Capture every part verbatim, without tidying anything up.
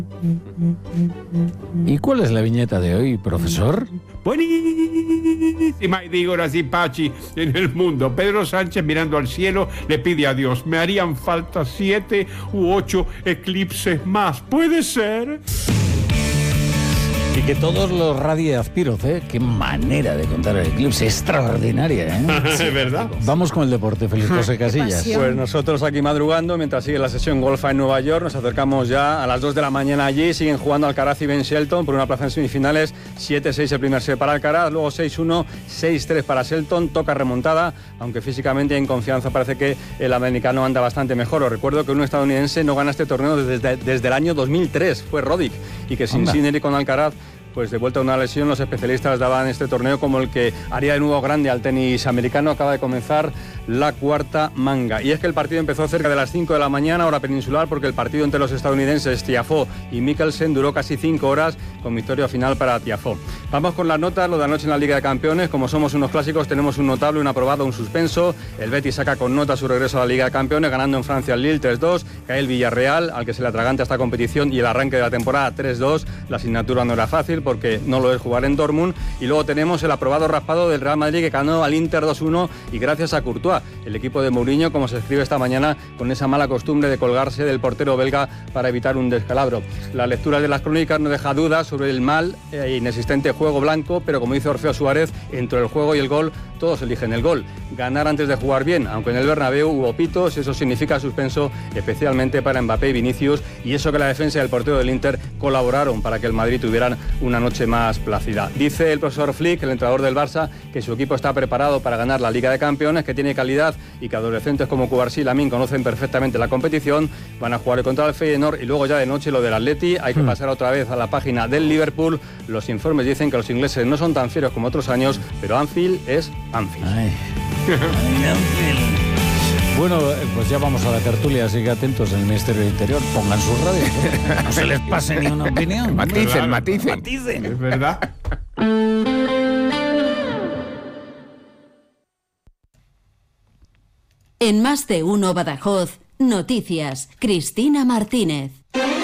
¿Y cuál es la viñeta de hoy, profesor? Buenísima, y digo así, Pachi, en el mundo. Pedro Sánchez, mirando al cielo, le pide a Dios: me harían falta siete u ocho eclipses más. ¿Puede ser? Y que todos los radie Azpiroz, ¿eh? Qué manera de contar el eclipse, extraordinaria, ¿eh? Es verdad. Vamos con el deporte, Feliz José Casillas. Pues nosotros aquí madrugando, mientras sigue la sesión golfa en Nueva York, nos acercamos ya a las dos de la mañana allí, siguen jugando Alcaraz y Ben Shelton por una plaza en semifinales, siete seis el primer set para Alcaraz, luego seis uno, seis tres para Shelton, toca remontada, aunque físicamente en confianza parece que el americano anda bastante mejor. Os recuerdo que un estadounidense no gana este torneo desde, desde el año dos mil tres, fue Roddick, y que sin Sinner y con Alcaraz, pues de vuelta a una lesión, los especialistas daban este torneo como el que haría de nuevo grande al tenis americano. Acaba de comenzar la cuarta manga. Y es que el partido empezó cerca de las cinco de la mañana, hora peninsular, porque el partido entre los estadounidenses Tiafoe y Mikkelsen duró casi cinco horas, con victoria final para Tiafoe. Vamos con las notas, lo de anoche en la Liga de Campeones. Como somos unos clásicos, tenemos un notable, un aprobado, un suspenso. El Betis saca con nota su regreso a la Liga de Campeones, ganando en Francia al Lille tres dos. Cae el Villarreal, al que se le atraganta esta competición, y el arranque de la temporada tres dos. La asignatura no era fácil, porque no lo es jugar en Dortmund. Y luego tenemos el aprobado raspado del Real Madrid, que ganó al Inter dos uno, y gracias a Courtois, el equipo de Mourinho, como se escribe esta mañana, con esa mala costumbre de colgarse del portero belga para evitar un descalabro. La lectura de las crónicas no deja dudas sobre el mal e inexistente juego blanco, pero como dice Orfeo Suárez, entre el juego y el gol todos eligen el gol. Ganar antes de jugar bien, aunque en el Bernabéu hubo pitos, eso significa suspenso, especialmente para Mbappé y Vinicius, y eso que la defensa y el portero del Inter colaboraron para que el Madrid tuvieran una noche más plácida. Dice el profesor Flick, el entrenador del Barça, que su equipo está preparado para ganar la Liga de Campeones, que tiene calidad y que adolescentes como Cubarsí y Lamine conocen perfectamente la competición. Van a jugar contra el Feyenoord, y luego ya de noche lo del Atleti. Hay que pasar otra vez a la página del Liverpool. Los informes dicen que los ingleses no son tan fieros como otros años, pero Anfield es Anfield. Ay. Ay, Anfield. Bueno, pues ya vamos a la tertulia, así que atentos en el Ministerio del Interior, pongan sus radios, ¿eh? No se les pase ni una opinión. Maticen, Claro, maticen. Maticen. Es verdad. En Más de Uno Badajoz, noticias, Cristina Martínez.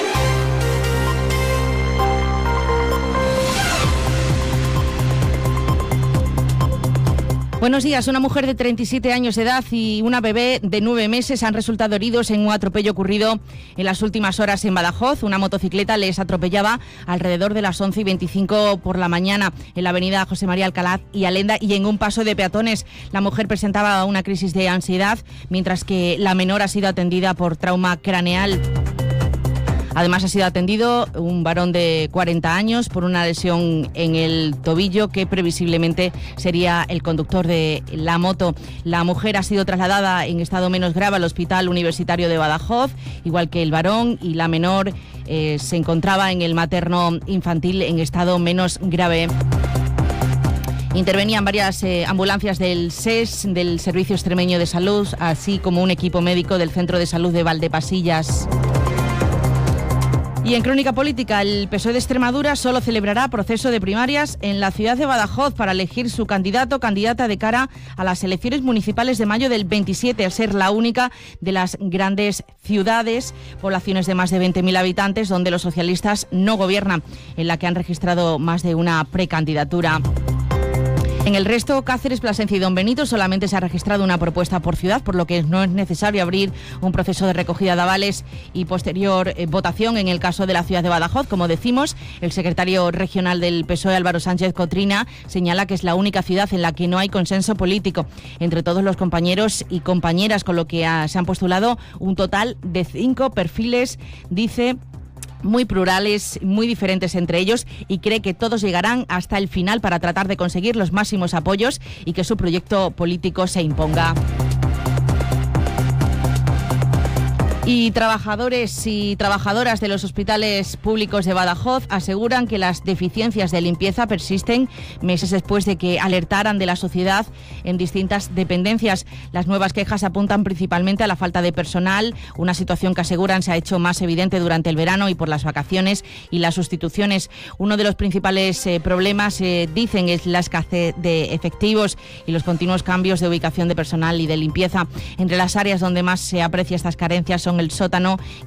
Buenos días. Una mujer de treinta y siete años de edad y una bebé de nueve meses han resultado heridos en un atropello ocurrido en las últimas horas en Badajoz. Una motocicleta les atropellaba alrededor de las once y veinticinco por la mañana en la avenida José María Alcalá y Alenda, y en un paso de peatones. La mujer presentaba una crisis de ansiedad, mientras que la menor ha sido atendida por trauma craneal. Además, ha sido atendido un varón de cuarenta años por una lesión en el tobillo, que previsiblemente sería el conductor de la moto. La mujer ha sido trasladada en estado menos grave al Hospital Universitario de Badajoz, igual que el varón, y la menor eh, se encontraba en el materno infantil en estado menos grave. Intervenían varias eh, ambulancias del S E S, del Servicio Extremeño de Salud, así como un equipo médico del Centro de Salud de Valdepasillas. Y en crónica política, el P S O E de Extremadura solo celebrará proceso de primarias en la ciudad de Badajoz para elegir su candidato o candidata de cara a las elecciones municipales de mayo del veintisiete, al ser la única de las grandes ciudades, poblaciones de más de veinte mil habitantes, donde los socialistas no gobiernan, en la que han registrado más de una precandidatura. En el resto, Cáceres, Plasencia y Don Benito, solamente se ha registrado una propuesta por ciudad, por lo que no es necesario abrir un proceso de recogida de avales y posterior eh, votación en el caso de la ciudad de Badajoz. Como decimos, el secretario regional del P S O E, Álvaro Sánchez Cotrina, señala que es la única ciudad en la que no hay consenso político entre todos los compañeros y compañeras, con lo que ha, se han postulado un total de cinco perfiles, dice, muy plurales, muy diferentes entre ellos, y cree que todos llegarán hasta el final para tratar de conseguir los máximos apoyos y que su proyecto político se imponga. Y trabajadores y trabajadoras de los hospitales públicos de Badajoz aseguran que las deficiencias de limpieza persisten meses después de que alertaran de la sociedad en distintas dependencias. Las nuevas quejas apuntan principalmente a la falta de personal, una situación que aseguran se ha hecho más evidente durante el verano y por las vacaciones y las sustituciones. Uno de los principales eh, problemas, eh, dicen, es la escasez de efectivos y los continuos cambios de ubicación de personal y de limpieza. Entre las áreas donde más se aprecia estas carencias son el sótano